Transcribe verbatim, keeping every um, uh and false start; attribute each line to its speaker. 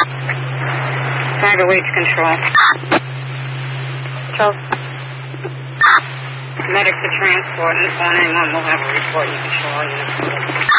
Speaker 1: Tiger Waits Control.
Speaker 2: Control.
Speaker 1: Medic to transport and four nine one will have a report. You control all units.